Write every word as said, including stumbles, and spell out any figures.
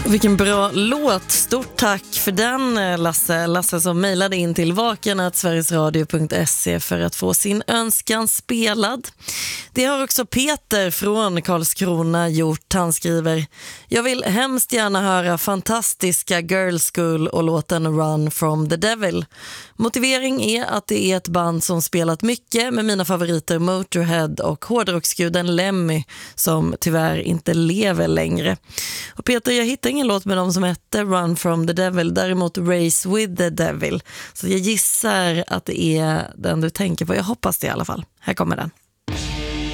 Vilken bra låt. Stort tack för den, Lasse. Lasse som mejlade in till vaken at sverigesradio punkt se för att få sin önskan spelad. Det har också Peter från Karlskrona gjort. Han skriver: jag vill hemskt gärna höra fantastiska Girl School och låten Run from the Devil. Motivering är att det är ett band som spelat mycket med mina favoriter Motorhead och hårdrocksguden Lemmy, som tyvärr inte lever längre. Och Peter, jag hittar ingen låt med dem som hette Run from the Devil, däremot Race with the Devil. Så jag gissar att det är den du tänker på. Jag hoppas det i alla fall. Här kommer den.